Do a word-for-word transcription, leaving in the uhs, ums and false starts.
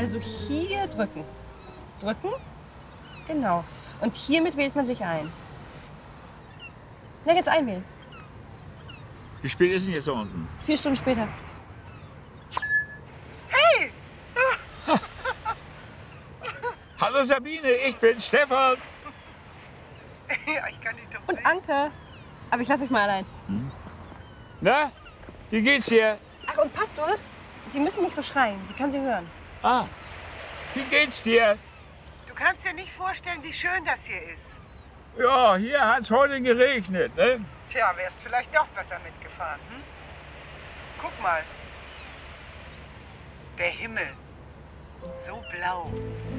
Also hier drücken. Drücken. Genau. Und hiermit wählt man sich ein. Na, jetzt einwählen. Wie spät ist denn jetzt da unten? Vier Stunden später. Hey! Hallo Sabine, ich bin Stefan. Ja, ich kann dich doch Und sehen. Anke. Aber ich lasse euch mal allein. Na, wie geht's dir? Ach, und Pastor, Sie müssen nicht so schreien. Sie kann Sie hören. Ah, wie geht's dir? Du kannst dir nicht vorstellen, wie schön das hier ist. Ja, hier hat's heute geregnet, ne? Tja, wärst vielleicht doch besser mitgefahren, hm? Guck mal. Der Himmel. So blau.